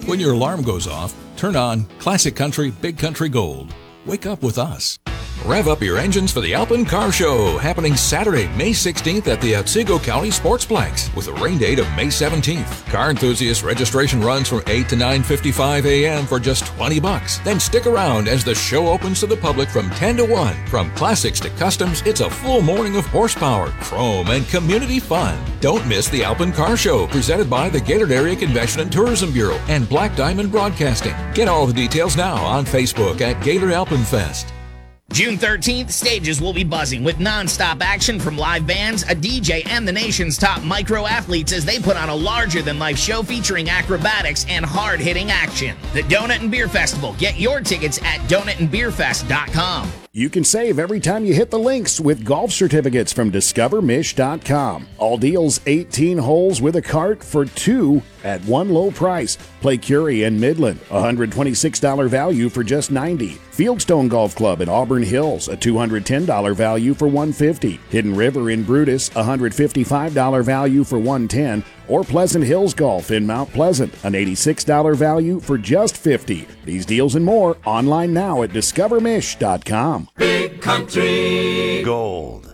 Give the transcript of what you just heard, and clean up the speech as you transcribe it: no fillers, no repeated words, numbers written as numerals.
When your alarm goes off, turn on Classic Country Big Country Gold. Wake up with us. Rev up your engines for the Alpine Car Show, happening Saturday, May 16th at the Otsego County Sportsplex, with a rain date of May 17th. Car enthusiast registration runs from 8 to 9:55 a.m. for just $20. Then stick around as the show opens to the public from 10 to 1. From classics to customs, it's a full morning of horsepower, chrome, and community fun. Don't miss the Alpine Car Show, presented by the Gaylord Area Convention and Tourism Bureau and Black Diamond Broadcasting. Get all the details now on Facebook at Gaylord Alpine Fest. June 13th, stages will be buzzing with non-stop action from live bands, a DJ, and the nation's top micro-athletes as they put on a larger-than-life show featuring acrobatics and hard-hitting action. The Donut and Beer Festival. Get your tickets at donutandbeerfest.com. You can save every time you hit the links with golf certificates from discovermish.com. All deals 18 holes with a cart for 2 at one low price. Play Curie in Midland, $126 value for just $90. Fieldstone Golf Club in Auburn Hills, a $210 value for $150. Hidden River in Brutus, $155 value for $110. Or Pleasant Hills Golf in Mount Pleasant, an $86 value for just $50. These deals and more online now at discovermish.com. Big Country Gold.